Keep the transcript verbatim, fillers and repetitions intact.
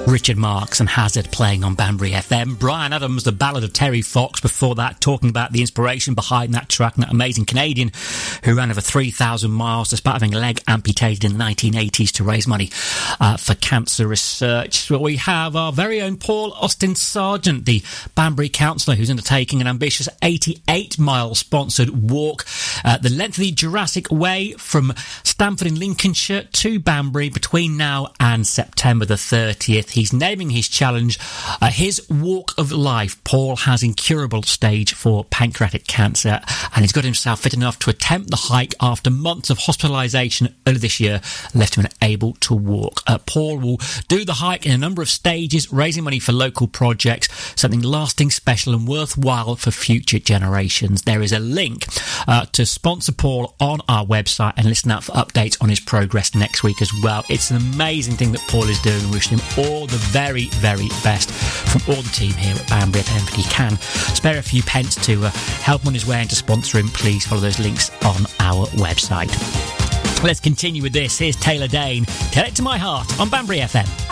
Richard Marx and Hazard playing on Banbury F M. Bryan Adams, The Ballad of Terry Fox, before that, talking about the inspiration behind that track, and that amazing Canadian who ran over three thousand miles despite having a leg amputated in the nineteen eighties to raise money uh, for cancer research. So we have our very own Paul Austin Sargent, the Banbury councillor, who's undertaking an ambitious eighty-eight mile sponsored walk, uh, the length of the Jurassic Way from Stamford in Lincolnshire to Banbury between now and September the thirtieth. He's naming his challenge uh, his walk of life. Paul has incurable stage four pancreatic cancer, and he's got himself fit enough to attempt the hike after months of hospitalisation earlier this year left him unable to walk. Uh, Paul will do the hike in a number of stages, raising money for local projects, something lasting, special and worthwhile for future generations. There is a link uh, to sponsor Paul on our website, and listen out for updates on his progress next week as well. It's an amazing thing that Paul is doing. Wishing him all the very, very best from all the team here at Banbury F M. If you can spare a few pence to uh, help him on his way and to sponsor him, please follow those links on our website. Let's continue with this. Here's Taylor Dane. Tell It to My Heart on Banbury F M.